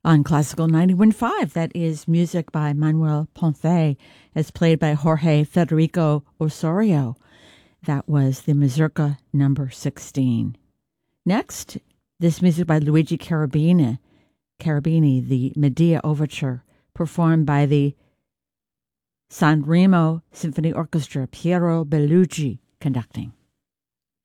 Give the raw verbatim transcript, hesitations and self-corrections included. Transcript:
On Classical ninety-one point five, that is music by Manuel Ponce, as played by Jorge Federico Osorio. That was the Mazurka number sixteen. Next, this music by Luigi Cherubini, Cherubini, the Medea Overture, performed by the San Remo Symphony Orchestra, Piero Bellucci conducting.